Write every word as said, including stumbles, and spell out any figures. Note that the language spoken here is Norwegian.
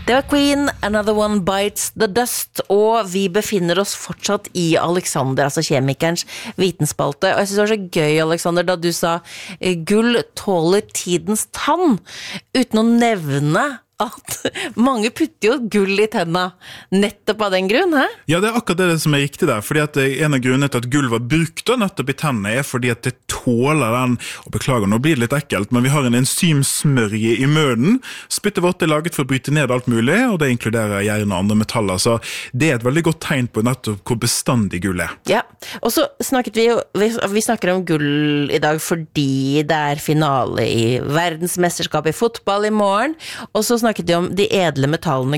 Det var Queen, Another One Bites the Dust, og vi befinner oss fortsatt i Alexander, altså kjemikerens vitenspalte. Og jeg synes det var så gøy, Alexander, da du sa gull tåler tidens tann, uten å nevne at mange putter jo gull i tenna nettopp av den grunn, hæ? Ja, det er akkurat det som er riktig der, fordi at en av grunnene til at gull var brukt da, nettopp i tennene er fordi at det tåler den, og beklager, nå blir det litt ekkelt, men vi har en enzymsmørje i munnen. Spyttet vårt er laget for å bryte ned alt mulig, og det inkluderer jern og andre metaller, så det er et veldig godt tegn på nettopp hvor bestandig gull er. Ja, og så snakket vi jo, vi, vi snakker om gull i dag fordi det er finale i verdensmesterskapet i fotball i morgen, og så snakket vi om de edle metallene